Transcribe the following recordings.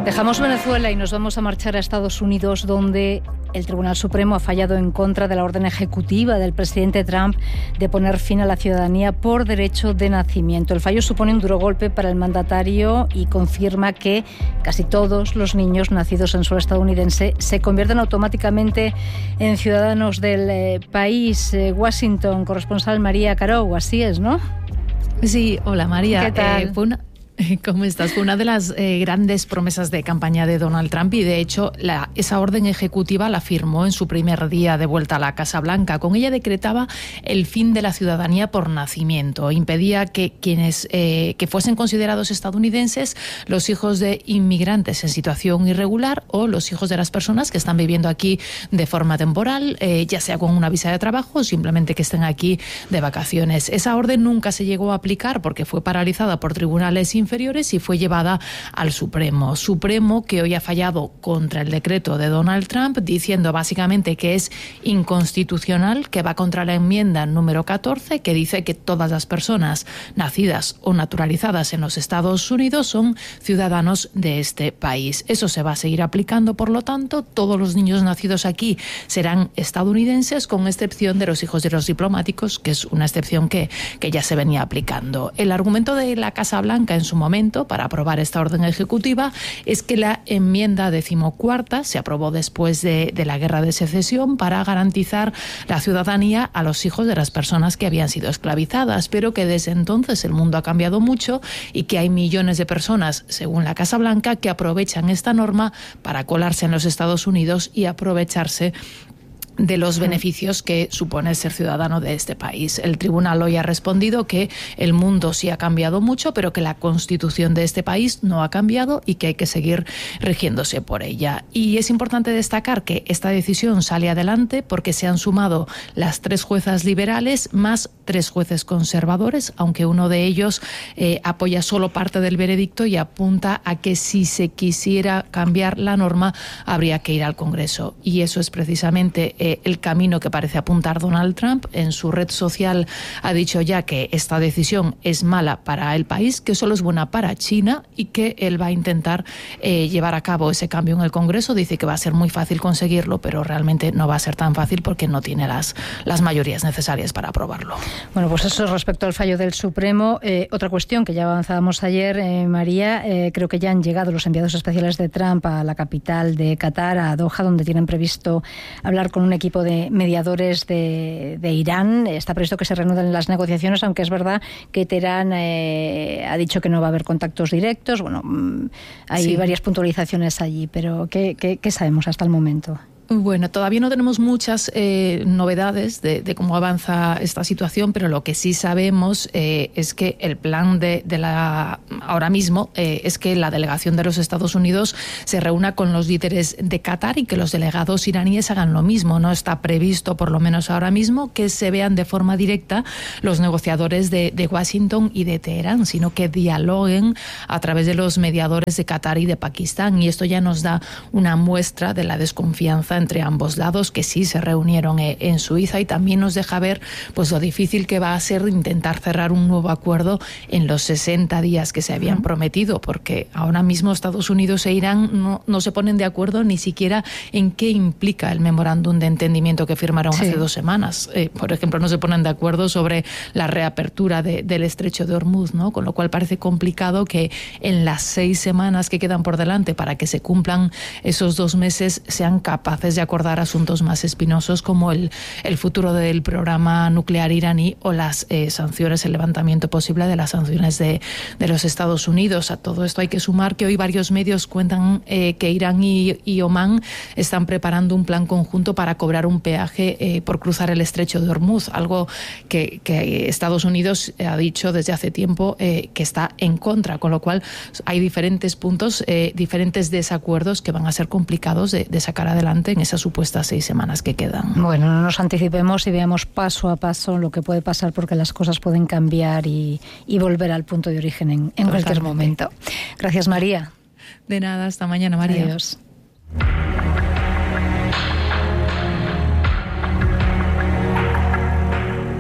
Dejamos Venezuela y nos vamos a marchar a Estados Unidos, donde el Tribunal Supremo ha fallado en contra de la orden ejecutiva del presidente Trump de poner fin a la ciudadanía por derecho de nacimiento. El fallo supone un duro golpe para el mandatario y confirma que casi todos los niños nacidos en suelo estadounidense se convierten automáticamente en ciudadanos del país. Washington, corresponsal María Caro, así es, ¿no? Sí, hola María. ¿Qué tal? ¿Cómo estás? Fue una de las grandes promesas de campaña de Donald Trump y, de hecho, esa orden ejecutiva la firmó en su primer día de vuelta a la Casa Blanca. Con ella decretaba el fin de la ciudadanía por nacimiento. Impedía que quienes que fuesen considerados estadounidenses los hijos de inmigrantes en situación irregular o los hijos de las personas que están viviendo aquí de forma temporal, ya sea con una visa de trabajo o simplemente que estén aquí de vacaciones. Esa orden nunca se llegó a aplicar porque fue paralizada por tribunales inferiores y fue llevada al Supremo, que hoy ha fallado contra el decreto de Donald Trump, diciendo básicamente que es inconstitucional, que va contra la enmienda número 14, que dice que todas las personas nacidas o naturalizadas en los Estados Unidos son ciudadanos de este país. Eso se va a seguir aplicando, por lo tanto, todos los niños nacidos aquí serán estadounidenses, con excepción de los hijos de los diplomáticos, que es una excepción que ya se venía aplicando. El argumento de la Casa Blanca en su momento para aprobar esta orden ejecutiva es que la enmienda 14ª se aprobó después de la Guerra de Secesión para garantizar la ciudadanía a los hijos de las personas que habían sido esclavizadas, pero que desde entonces el mundo ha cambiado mucho y que hay millones de personas, según la Casa Blanca, que aprovechan esta norma para colarse en los Estados Unidos y aprovecharse de los beneficios que supone ser ciudadano de este país. El tribunal hoy ha respondido que el mundo sí ha cambiado mucho, pero que la Constitución de este país no ha cambiado y que hay que seguir rigiéndose por ella. Y es importante destacar que esta decisión sale adelante porque se han sumado las 3 juezas liberales más 3 jueces conservadores, aunque uno de ellos apoya solo parte del veredicto y apunta a que si se quisiera cambiar la norma habría que ir al Congreso. Y eso es precisamente el camino que parece apuntar Donald Trump. En su red social ha dicho ya que esta decisión es mala para el país, que solo es buena para China y que él va a intentar llevar a cabo ese cambio en el Congreso. Dice que va a ser muy fácil conseguirlo, pero realmente no va a ser tan fácil porque no tiene las mayorías necesarias para aprobarlo. Bueno, pues eso respecto al fallo del Supremo. Otra cuestión que ya avanzábamos ayer, María, creo que ya han llegado los enviados especiales de Trump a la capital de Qatar, a Doha, donde tienen previsto hablar con un equipo de mediadores de Irán. Está previsto que se reanuden las negociaciones, aunque es verdad que Teherán ha dicho que no va a haber contactos directos. Bueno, hay varias puntualizaciones allí, pero ¿qué sabemos hasta el momento? Bueno, todavía no tenemos muchas novedades de cómo avanza esta situación, pero lo que sí sabemos es que el plan ahora mismo es que la delegación de los Estados Unidos se reúna con los líderes de Qatar y que los delegados iraníes hagan lo mismo. No está previsto, por lo menos ahora mismo, que se vean de forma directa los negociadores de Washington y de Teherán, sino que dialoguen a través de los mediadores de Qatar y de Pakistán. Y esto ya nos da una muestra de la desconfianza entre ambos lados, que sí se reunieron en Suiza, y también nos deja ver pues lo difícil que va a ser intentar cerrar un nuevo acuerdo en los 60 días que se habían prometido, porque ahora mismo Estados Unidos e Irán no se ponen de acuerdo ni siquiera en qué implica el memorándum de entendimiento que firmaron hace 2 semanas. Por ejemplo, no se ponen de acuerdo sobre la reapertura del estrecho de Hormuz, ¿no? Con lo cual parece complicado que en las 6 semanas que quedan por delante para que se cumplan esos 2 meses sean capaces de acordar asuntos más espinosos como el futuro del programa nuclear iraní o las sanciones, el levantamiento posible de las sanciones de los Estados Unidos. A todo esto hay que sumar que hoy varios medios cuentan que Irán y Omán están preparando un plan conjunto para cobrar un peaje por cruzar el estrecho de Hormuz, algo que Estados Unidos ha dicho desde hace tiempo que está en contra, con lo cual hay diferentes puntos, diferentes desacuerdos que van a ser complicados de sacar adelante en esas supuestas 6 semanas que quedan. Bueno, no nos anticipemos y veamos paso a paso lo que puede pasar, porque las cosas pueden cambiar y volver al punto de origen en cualquier momento. Gracias, María. De nada, hasta mañana, María. Adiós.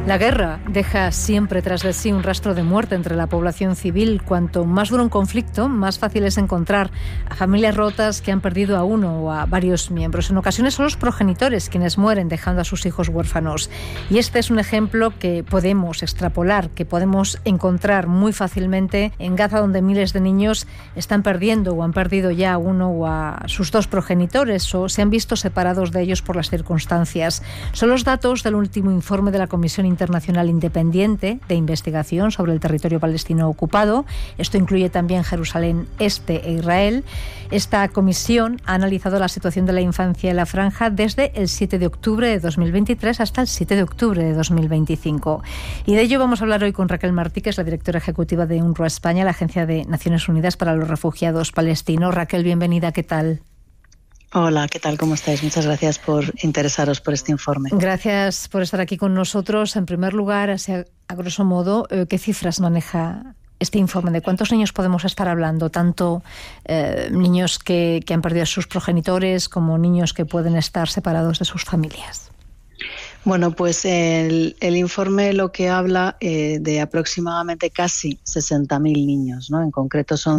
La guerra deja siempre tras de sí un rastro de muerte entre la población civil. Cuanto más dura un conflicto, más fácil es encontrar a familias rotas que han perdido a uno o a varios miembros. En ocasiones son los progenitores quienes mueren dejando a sus hijos huérfanos. Y este es un ejemplo que podemos extrapolar, que podemos encontrar muy fácilmente en Gaza, donde miles de niños están perdiendo o han perdido ya a uno o a sus dos progenitores o se han visto separados de ellos por las circunstancias. Son los datos del último informe de la Comisión Internacional Independiente de Investigación sobre el territorio palestino ocupado. Esto incluye también Jerusalén Este e Israel. Esta comisión ha analizado la situación de la infancia en la franja desde el 7 de octubre de 2023 hasta el 7 de octubre de 2025. Y de ello vamos a hablar hoy con Raquel Martí, que es la directora ejecutiva de UNRWA España, la Agencia de Naciones Unidas para los Refugiados Palestinos. Raquel, bienvenida, ¿qué tal? Hola, ¿qué tal? ¿Cómo estáis? Muchas gracias por interesaros por este informe. Gracias por estar aquí con nosotros. En primer lugar, a grosso modo, ¿qué cifras maneja este informe? ¿De cuántos niños podemos estar hablando? Tanto niños que han perdido a sus progenitores como niños que pueden estar separados de sus familias. Bueno, pues el informe lo que habla de aproximadamente casi 60.000 niños, ¿no? En concreto son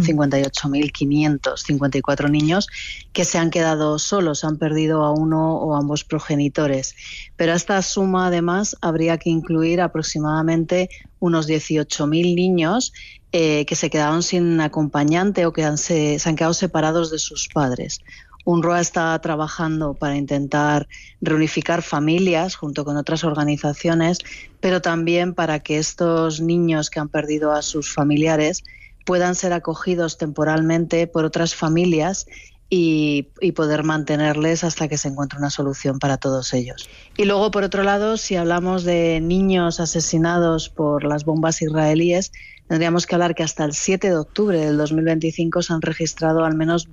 58.554 niños que se han quedado solos, han perdido a uno o ambos progenitores. Pero a esta suma, además, habría que incluir aproximadamente unos 18.000 niños que se quedaron sin acompañante o que se han quedado separados de sus padres. UNRWA está trabajando para intentar reunificar familias junto con otras organizaciones, pero también para que estos niños que han perdido a sus familiares puedan ser acogidos temporalmente por otras familias y poder mantenerles hasta que se encuentre una solución para todos ellos. Y luego, por otro lado, si hablamos de niños asesinados por las bombas israelíes, tendríamos que hablar que hasta el 7 de octubre del 2025 se han registrado al menos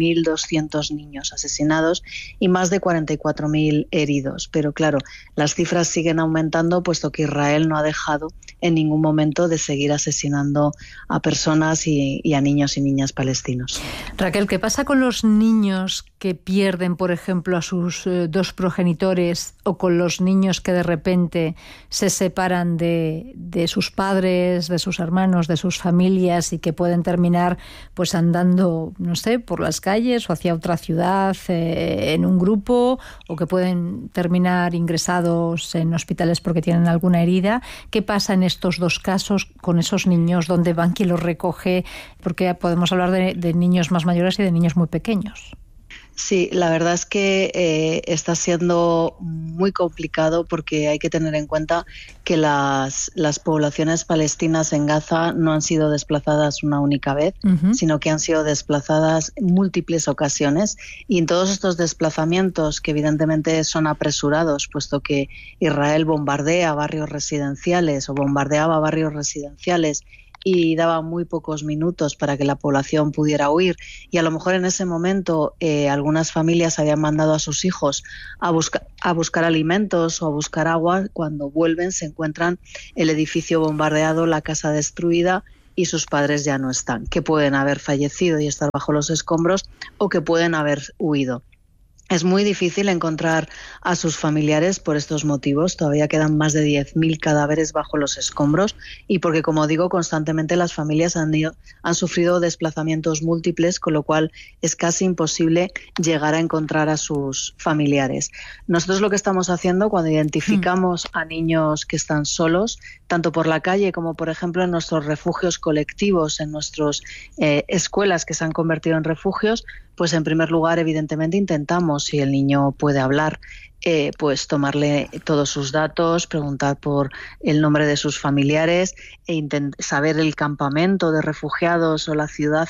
20.200 niños asesinados y más de 44.000 heridos. Pero claro, las cifras siguen aumentando puesto que Israel no ha dejado en ningún momento de seguir asesinando a personas y a niños y niñas palestinos. Raquel, ¿qué pasa con los niños que pierden, por ejemplo, a sus dos progenitores o con los niños que de repente se separan de sus padres, de sus hermanos, de sus familias y que pueden terminar pues andando, no sé, por las calles o hacia otra ciudad en un grupo, o que pueden terminar ingresados en hospitales porque tienen alguna herida? ¿Qué pasa en estos dos casos con esos niños? ¿Dónde van? ¿Quién los recoge? Porque podemos hablar de niños más mayores y de niños muy pequeños. Sí, la verdad es que está siendo muy complicado porque hay que tener en cuenta que las poblaciones palestinas en Gaza no han sido desplazadas una única vez, sino que han sido desplazadas en múltiples ocasiones, y en todos estos desplazamientos, que evidentemente son apresurados, puesto que Israel bombardea barrios residenciales o bombardeaba barrios residenciales y daba muy pocos minutos para que la población pudiera huir, y a lo mejor en ese momento algunas familias habían mandado a sus hijos a buscar alimentos o a buscar agua. Cuando vuelven se encuentran el edificio bombardeado, la casa destruida y sus padres ya no están, que pueden haber fallecido y estar bajo los escombros o que pueden haber huido. Es muy difícil encontrar a sus familiares por estos motivos. Todavía quedan más de 10.000 cadáveres bajo los escombros y porque, como digo, constantemente las familias han sufrido desplazamientos múltiples, con lo cual es casi imposible llegar a encontrar a sus familiares. Nosotros lo que estamos haciendo cuando identificamos a niños que están solos, tanto por la calle como, por ejemplo, en nuestros refugios colectivos, en nuestras escuelas que se han convertido en refugios, pues en primer lugar, evidentemente, intentamos, si el niño puede hablar, pues tomarle todos sus datos, preguntar por el nombre de sus familiares e saber el campamento de refugiados o la ciudad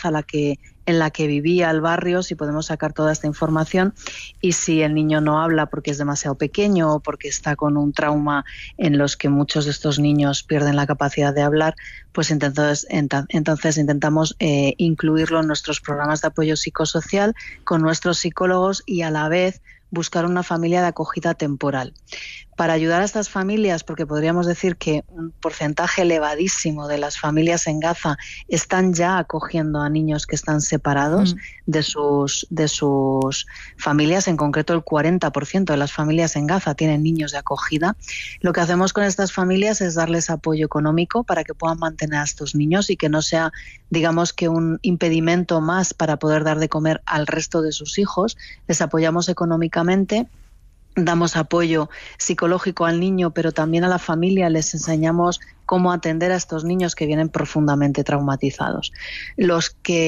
en la que vivía el barrio, si podemos sacar toda esta información. Y si el niño no habla porque es demasiado pequeño o porque está con un trauma en los que muchos de estos niños pierden la capacidad de hablar, pues entonces intentamos incluirlo en nuestros programas de apoyo psicosocial con nuestros psicólogos y a la vez buscar una familia de acogida temporal. para ayudar a estas familias, porque podríamos decir que un porcentaje elevadísimo de las familias en Gaza están ya acogiendo a niños que están separados de sus familias, en concreto el 40% de las familias en Gaza tienen niños de acogida. Lo que hacemos con estas familias es darles apoyo económico para que puedan mantener a estos niños y que no sea, digamos, que un impedimento más para poder dar de comer al resto de sus hijos. Les apoyamos económicamente, damos apoyo psicológico al niño, pero también a la familia les enseñamos cómo atender a estos niños que vienen profundamente traumatizados. Los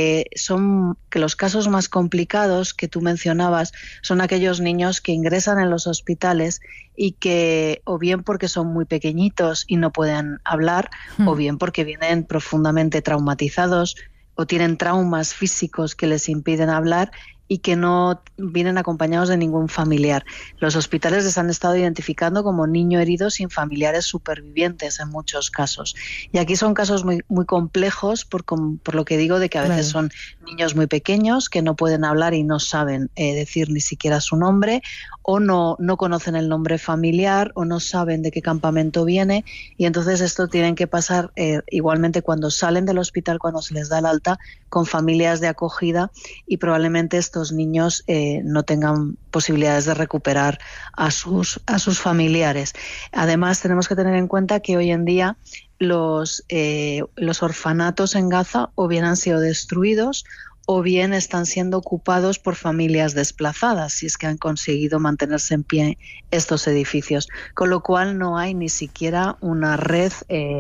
casos más complicados que tú mencionabas son aquellos niños que ingresan en los hospitales y que, o bien porque son muy pequeñitos y no pueden hablar, o bien porque vienen profundamente traumatizados o tienen traumas físicos que les impiden hablar y que no vienen acompañados de ningún familiar. Los hospitales les han estado identificando como niño herido sin familiares supervivientes en muchos casos. Y aquí son casos muy, muy complejos por lo que digo de que a veces son niños muy pequeños que no pueden hablar y no saben decir ni siquiera su nombre, o no conocen el nombre familiar, o no saben de qué campamento viene, y entonces esto tienen que pasar igualmente cuando salen del hospital, cuando se les da el alta, con familias de acogida, y probablemente estos niños no tengan posibilidades de recuperar a sus familiares. Además, tenemos que tener en cuenta que hoy en día los orfanatos en Gaza o bien han sido destruidos o bien están siendo ocupados por familias desplazadas, si es que han conseguido mantenerse en pie estos edificios. Con lo cual no hay ni siquiera una red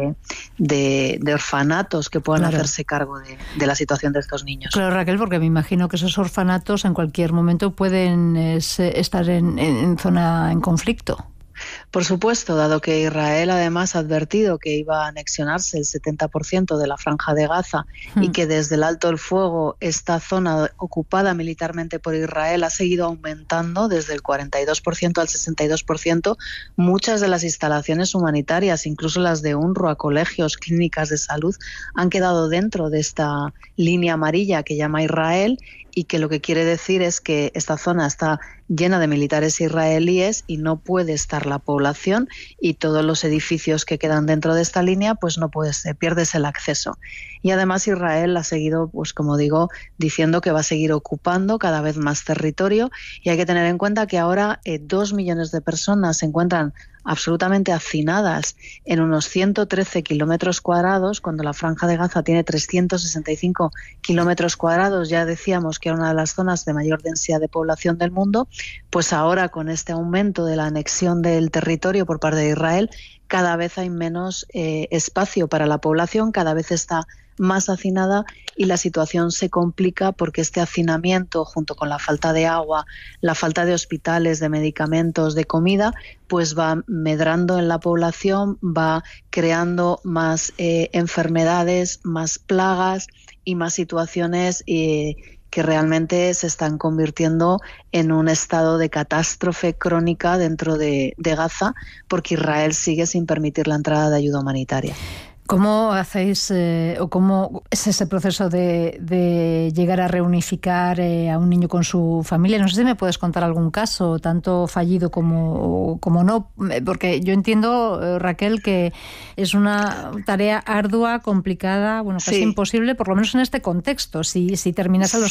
de orfanatos que puedan hacerse cargo de la situación de estos niños. Claro, Raquel, porque me imagino que esos orfanatos en cualquier momento pueden estar en zona en conflicto. Por supuesto, dado que Israel además ha advertido que iba a anexionarse el 70% de la Franja de Gaza y que desde el alto el fuego esta zona ocupada militarmente por Israel ha seguido aumentando desde el 42% al 62%, muchas de las instalaciones humanitarias, incluso las de UNRWA, colegios, clínicas de salud, han quedado dentro de esta línea amarilla que llama Israel, y que lo que quiere decir es que esta zona está llena de militares israelíes y no puede estar la población, y todos los edificios que quedan dentro de esta línea pues no puedes, pierdes el acceso. Y además Israel ha seguido, pues como digo, diciendo que va a seguir ocupando cada vez más territorio, y hay que tener en cuenta que ahora 2 millones de personas se encuentran absolutamente hacinadas en unos 113 kilómetros cuadrados, cuando la Franja de Gaza tiene 365 kilómetros cuadrados. Ya decíamos que era una de las zonas de mayor densidad de población del mundo. Pues ahora, con este aumento de la anexión del territorio por parte de Israel, cada vez hay menos espacio para la población, cada vez está más hacinada, y la situación se complica porque este hacinamiento, junto con la falta de agua, la falta de hospitales, de medicamentos, de comida, pues va medrando en la población, va creando más enfermedades, más plagas y más situaciones que realmente se están convirtiendo en un estado de catástrofe crónica dentro de Gaza, porque Israel sigue sin permitir la entrada de ayuda humanitaria. ¿Cómo hacéis o cómo es ese proceso de llegar a reunificar a un niño con su familia? No sé si me puedes contar algún caso, tanto fallido como no, porque yo entiendo, Raquel, que es una tarea ardua, complicada, bueno, casi imposible, por lo menos en este contexto. Si terminasen los